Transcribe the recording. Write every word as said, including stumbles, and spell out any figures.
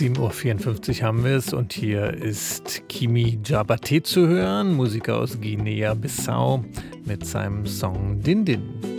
sieben Uhr vierundfünfzig haben wir es und hier ist Kimi Diabaté zu hören, Musiker aus Guinea-Bissau mit seinem Song Din Din.